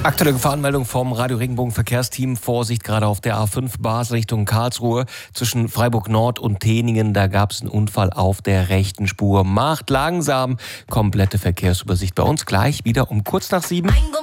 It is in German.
Aktuelle Gefahrenmeldung vom Radio Regenbogen Verkehrsteam. Vorsicht gerade auf der A5 Basel Richtung Karlsruhe zwischen Freiburg Nord und Teningen. Da gab es einen Unfall auf der rechten Spur. Macht langsam. Komplette Verkehrsübersicht bei uns gleich wieder um kurz nach 7.